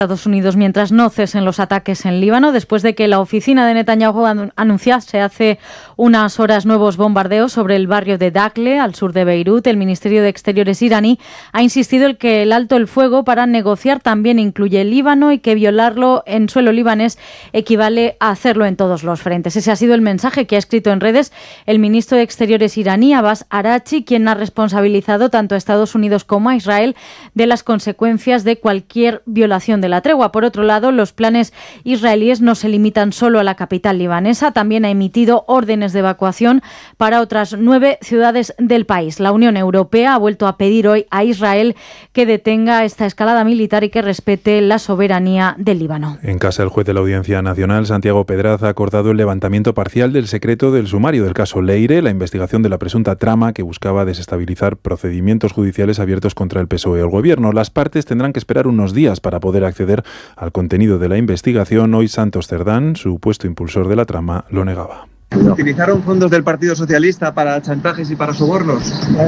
Estados Unidos mientras no cesen los ataques en Líbano, después de que la oficina de Netanyahu anunciase hace unas horas nuevos bombardeos sobre el barrio de Dakhla, al sur de Beirut. El Ministerio de Exteriores iraní ha insistido en que el alto el fuego para negociar también incluye el Líbano y que violarlo en suelo libanés equivale a hacerlo en todos los frentes. Ese ha sido el mensaje que ha escrito en redes el ministro de Exteriores iraní, Abbas Araghchi, quien ha responsabilizado tanto a Estados Unidos como a Israel de las consecuencias de cualquier violación de la tregua. Por otro lado, los planes israelíes no se limitan solo a la capital libanesa, también ha emitido órdenes de evacuación para otras 9 ciudades del país. La Unión Europea ha vuelto a pedir hoy a Israel que detenga esta escalada militar y que respete la soberanía del Líbano. En casa, el juez de la Audiencia Nacional, Santiago Pedraz, ha acordado el levantamiento parcial del secreto del sumario del caso Leire, la investigación de la presunta trama que buscaba desestabilizar procedimientos judiciales abiertos contra el PSOE o el Gobierno. Las partes tendrán que esperar unos días para poder acceder al contenido de la investigación. Hoy Santos Cerdán, supuesto impulsor de la trama, lo negaba. ¿Utilizaron fondos del Partido Socialista para chantajes y para sobornos?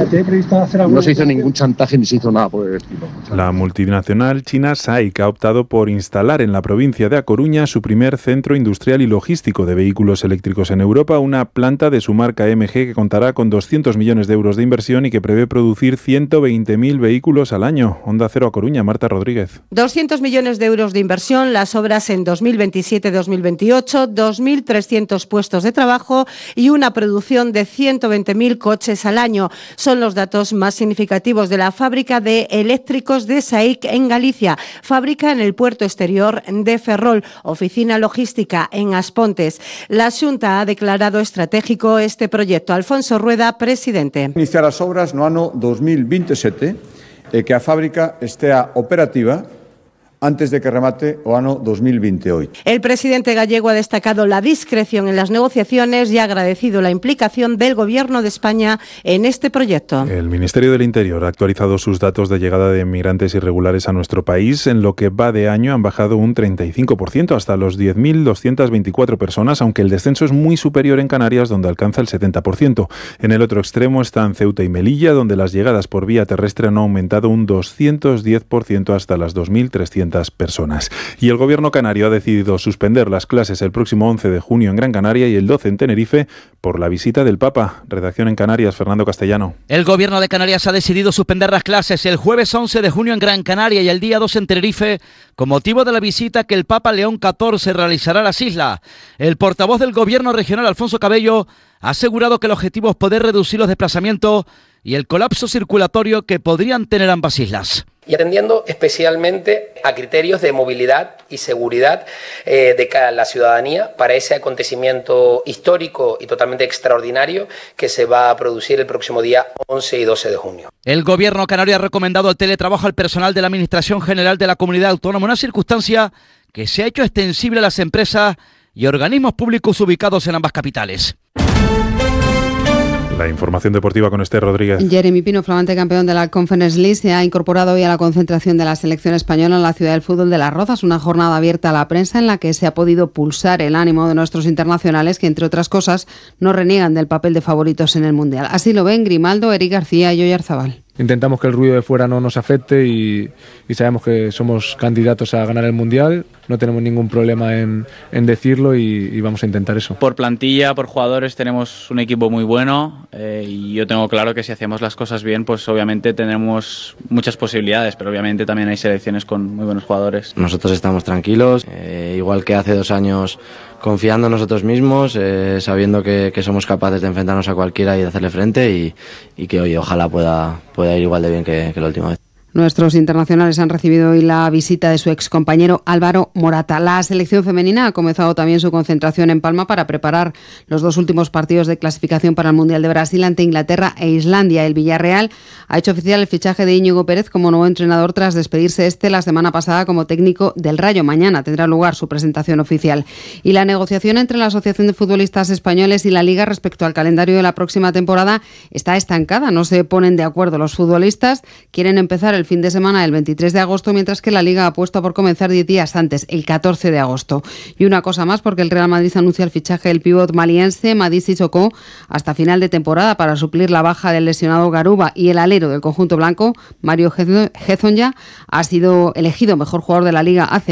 No se hizo ningún chantaje ni se hizo nada por el estilo. La multinacional china SAIC ha optado por instalar en la provincia de A Coruña su primer centro industrial y logístico de vehículos eléctricos en Europa, una planta de su marca MG que contará con 200 millones de euros de inversión y que prevé producir 120.000 vehículos al año. Onda Cero A Coruña, Marta Rodríguez. 200 millones de euros de inversión, las obras en 2027-2028, 2.300 puestos de trabajo y una producción de 120.000 coches al año. Son los datos más significativos de la fábrica de eléctricos de SAIC en Galicia, fábrica en el puerto exterior de Ferrol, oficina logística en Aspontes. La Xunta ha declarado estratégico este proyecto. Alfonso Rueda, presidente. Iniciar as obras no ano 2027 e que a fábrica estea operativa antes de que remate o ano 2028. El presidente gallego ha destacado la discreción en las negociaciones y ha agradecido la implicación del Gobierno de España en este proyecto. El Ministerio del Interior ha actualizado sus datos de llegada de inmigrantes irregulares a nuestro país. En lo que va de año han bajado un 35% hasta los 10.224 personas, aunque el descenso es muy superior en Canarias, donde alcanza el 70%. En el otro extremo están Ceuta y Melilla, donde las llegadas por vía terrestre han aumentado un 210% hasta las 2.300 personas. Y el Gobierno canario ha decidido suspender las clases el próximo 11 de junio en Gran Canaria y el 12 en Tenerife por la visita del Papa. Redacción en Canarias, Fernando Castellano. El Gobierno de Canarias ha decidido suspender las clases el jueves 11 de junio en Gran Canaria y el día 2 en Tenerife con motivo de la visita que el Papa León XIV realizará a las islas. El portavoz del Gobierno regional, Alfonso Cabello, ha asegurado que el objetivo es poder reducir los desplazamientos y el colapso circulatorio que podrían tener ambas islas. Y atendiendo especialmente a criterios de movilidad y seguridad de la ciudadanía para ese acontecimiento histórico y totalmente extraordinario que se va a producir el próximo día 11 y 12 de junio. El Gobierno canario ha recomendado el teletrabajo al personal de la Administración General de la Comunidad Autónoma, una circunstancia que se ha hecho extensible a las empresas y organismos públicos ubicados en ambas capitales. La información deportiva con Esther Rodríguez. Jeremy Pino, flamante campeón de la Conference League, se ha incorporado hoy a la concentración de la selección española en la ciudad del fútbol de Las Rozas, una jornada abierta a la prensa en la que se ha podido pulsar el ánimo de nuestros internacionales que, entre otras cosas, no reniegan del papel de favoritos en el Mundial. Así lo ven Grimaldo, Eric García y Oyarzabal. Intentamos que el ruido de fuera no nos afecte y sabemos que somos candidatos a ganar el Mundial, no tenemos ningún problema en decirlo y vamos a intentar eso. Por plantilla, por jugadores, tenemos un equipo muy bueno y yo tengo claro que si hacemos las cosas bien, pues obviamente tenemos muchas posibilidades, pero obviamente también hay selecciones con muy buenos jugadores. Nosotros estamos tranquilos, igual que hace 2 años, confiando en nosotros mismos, sabiendo que somos capaces de enfrentarnos a cualquiera y de hacerle frente y que hoy ojalá pueda ir igual de bien que la última vez. Nuestros internacionales han recibido hoy la visita de su excompañero Álvaro Morata. La selección femenina ha comenzado también su concentración en Palma para preparar los 2 últimos partidos de clasificación para el Mundial de Brasil ante Inglaterra e Islandia. El Villarreal ha hecho oficial el fichaje de Íñigo Pérez como nuevo entrenador tras despedirse la semana pasada como técnico del Rayo. Mañana tendrá lugar su presentación oficial. Y la negociación entre la Asociación de Futbolistas Españoles y la Liga respecto al calendario de la próxima temporada está estancada. No se ponen de acuerdo los futbolistas. Quieren empezar el fin de semana del 23 de agosto, mientras que la Liga apuesta por comenzar 10 días antes, el 14 de agosto. Y una cosa más, porque el Real Madrid anuncia el fichaje del pívot maliense Mady Sissoko hasta final de temporada para suplir la baja del lesionado Garuba, y el alero del conjunto blanco, Mario Hezonja, ha sido elegido mejor jugador de la Liga ACB